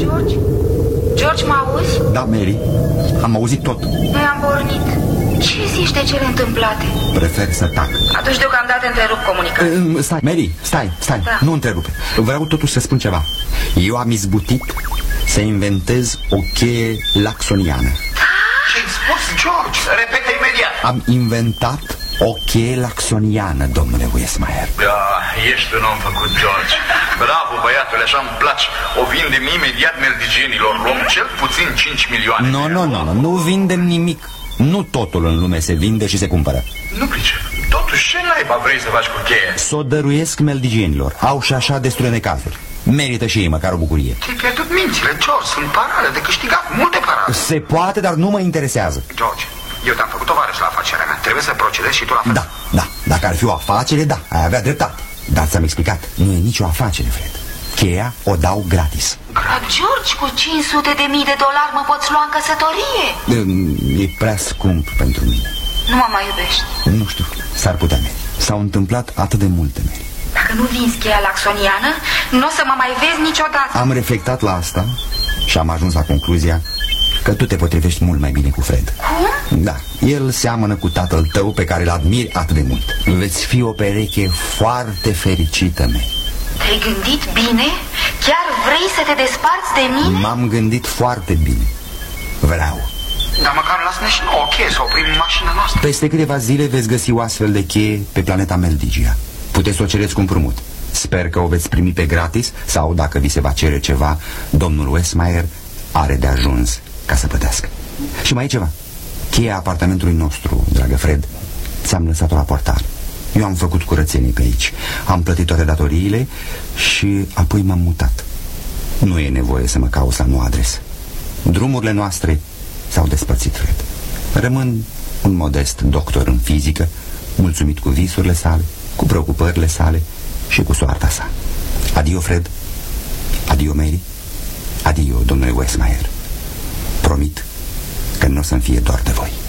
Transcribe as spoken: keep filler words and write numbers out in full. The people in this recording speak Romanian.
George? George, mă auzi? Da, Mary, am auzit tot. Noi am pornit. Ce zici de cele întâmplate? Prefer să tac. Atunci deocamdată întrerup comunicarea. Stai, Mary, stai, stai, da. Nu întrerupe. Vreau totuși să spun ceva. Eu am izbutit să inventez o cheie laxoniană. Ce-ai spus, George? Repete imediat. Am inventat o cheie laxoniană, domnule Westmeyer. Da, ești un om făcut, George. Bravo, băiatule, așa îmi place. O vindem imediat merdigenilor. Luăm cel puțin cinci milioane. Nu, nu, nu, nu, nu vindem nimic. Nu totul în lume se vinde și se cumpără. Nu pricep. Totuși, ce naiba vrei să faci cu cheia? S-o dăruiesc meldigenilor. Au și așa destule necazuri. Merită și ei măcar o bucurie. Ți-ai pierdut mințile, George. Sunt parale de câștigat, multe parale. Se poate, dar nu mă interesează. George, eu te-am făcut tovarăș la afacerea mea. Trebuie să procedezi și tu la fel. Da, da, dacă ar fi o afacere, da, ai avea dreptate. Dar ți-am explicat, nu e nicio afacere, Fred. Cheia o dau gratis. George, cu cinci sute de mii de dolari mă poți lua în căsătorie? E prea scump pentru mine. Nu mă mai iubești? Nu știu, s-ar putea, Mary. S-au întâmplat atât de multe, Mary. Dacă nu vinzi cheia laxoniană, nu o să mă mai vezi niciodată. Am reflectat la asta și am ajuns la concluzia că tu te potrivești mult mai bine cu Fred. Cum? Da, el seamănă cu tatăl tău pe care îl admiri atât de mult. Veți fi o pereche foarte fericită, Mary. Te-ai gândit bine? Chiar vrei să te desparți de mine? M-am gândit foarte bine. Vreau. Dar măcar lasă-ne și nouă cheie să oprim mașina noastră. Peste câteva zile veți găsi o astfel de cheie pe planeta Meldigia. Puteți să o cereți cu împrumut. Sper că o veți primi pe gratis sau, dacă vi se va cere ceva, domnul Westmeyer are de ajuns ca să plătească. Și mai e ceva. Cheia apartamentului nostru, dragă Fred, ți-am lăsat-o la portar. Eu am făcut curățenie pe aici. Am plătit toate datoriile și apoi m-am mutat. Nu e nevoie să mă cauți la noua adresă. Drumurile noastre s-au despărțit, Fred. Rămân un modest doctor în fizică, mulțumit cu visurile sale, cu preocupările sale și cu soarta sa. Adio, Fred. Adio, Mary. Adio, domnule Westmeyer. Promit că nu o să-mi fie doar de voi.